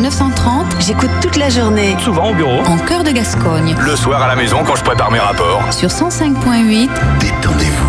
930, j'écoute toute la journée. Souvent au bureau. En cœur de Gascogne. Le soir à la maison quand je prépare mes rapports. Sur 105.8. Détendez-vous.